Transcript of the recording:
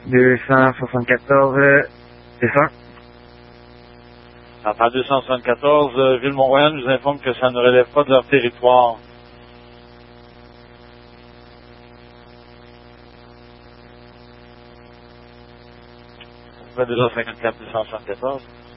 274, c'est ça? Enfin, 274, Ville-Mont-Royal nous informe que ça ne relève pas de leur territoire. On fait déjà 54 274.